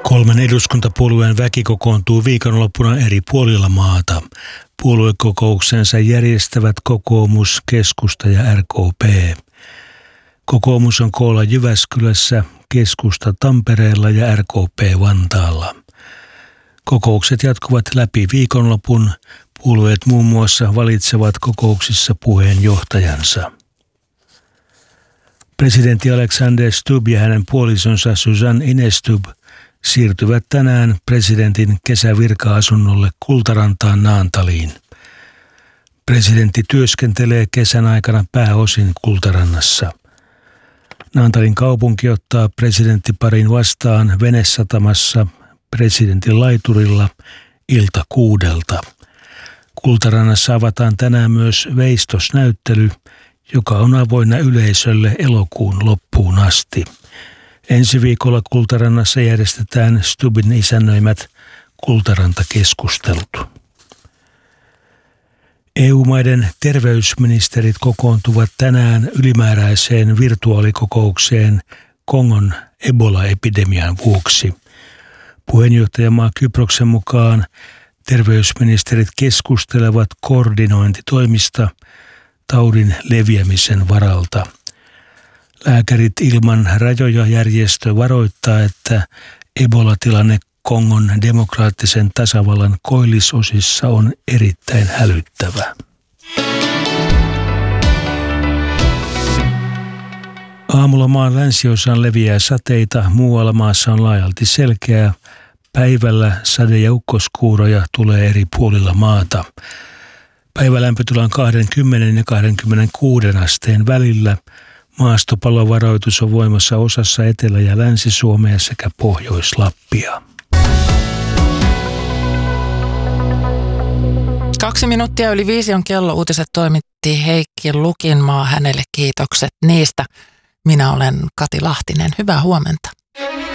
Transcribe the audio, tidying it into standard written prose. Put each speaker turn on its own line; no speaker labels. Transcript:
3 eduskuntapuolueen väki kokoontuu viikonloppuna eri puolilla maata. Puoluekokouksensa järjestävät kokoomus, keskusta ja RKP. Kokoomus on koolla Jyväskylässä, keskusta Tampereella ja RKP Vantaalla. Kokoukset jatkuvat läpi viikonlopun. Puolueet muun muassa valitsevat kokouksissa puheenjohtajansa. Presidentti Alexander Stubb ja hänen puolisonsa Susanne Inestub siirtyvät tänään presidentin kesävirka-asunnolle Kultarantaan Naantaliin. Presidentti työskentelee kesän aikana pääosin Kultarannassa. Naantalin kaupunki ottaa presidenttiparin vastaan venesatamassa presidentin laiturilla ilta 6. Kultarannassa avataan tänään myös veistosnäyttely, joka on avoinna yleisölle elokuun loppuun asti. Ensi viikolla Kultarannassa järjestetään Stubbin isännöimät Kultaranta-keskustelut. EU-maiden terveysministerit kokoontuvat tänään ylimääräiseen virtuaalikokoukseen Kongon Ebola-epidemian vuoksi. Puheenjohtajamaa Kyproksen mukaan terveysministerit keskustelevat koordinointitoimista taudin leviämisen varalta. Lääkärit ilman rajoja -järjestö varoittaa, että Ebola-tilanne Kongon demokraattisen tasavallan koillisosissa on erittäin hälyttävä. Aamulla maan länsiosaan leviää sateita, muualla maassa on laajalti selkeää. Päivällä sade- ja ukkoskuuroja tulee eri puolilla maata. Päivälämpötila on 20 ja 26 asteen välillä. Maastopallovaroitus on voimassa osassa Etelä- ja Länsi-Suomea sekä Pohjois-Lappia.
2 minuuttia yli 5 on kello. Uutiset toimitti Heikki Lukinmaa. Hänelle kiitokset niistä. Minä olen Kati Lahtinen. Hyvää huomenta.